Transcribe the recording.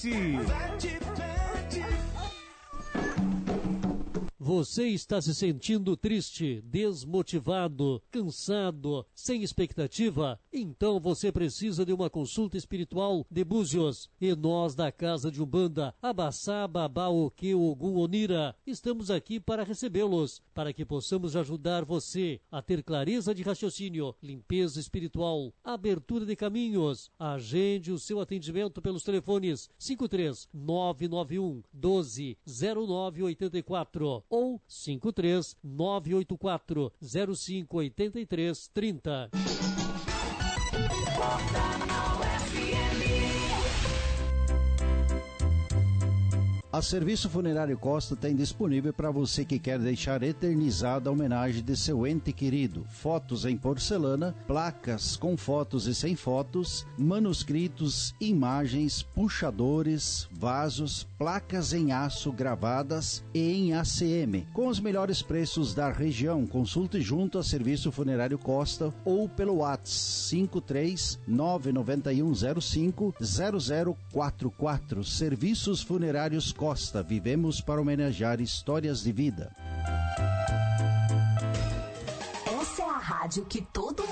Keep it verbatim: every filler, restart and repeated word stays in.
Você está se sentindo triste, desmotivado, cansado, sem expectativa? Então você precisa de uma consulta espiritual de Búzios. E nós da Casa de Umbanda, Abaçá, Babá, Oque, Ogum, Onira, estamos aqui para recebê-los, para que possamos ajudar você a ter clareza de raciocínio, limpeza espiritual, abertura de caminhos. Agende o seu atendimento pelos telefones cinco três nove nove um doze zero nove oito quatro ou cinco três nove oito quatro zero cinco oito três três zero. A Serviço Funerário Costa tem disponível para você que quer deixar eternizada a homenagem de seu ente querido. Fotos em porcelana, placas com fotos e sem fotos, manuscritos, imagens, puxadores, vasos, placas em aço gravadas e em A C M. Com os melhores preços da região, consulte junto a Serviço Funerário Costa ou pelo WhatsApp cinco três nove nove um zero cinco zero zero quatro quatro. Serviços Funerários Costa. Costa, vivemos para homenagear histórias de vida. Essa é a rádio que todo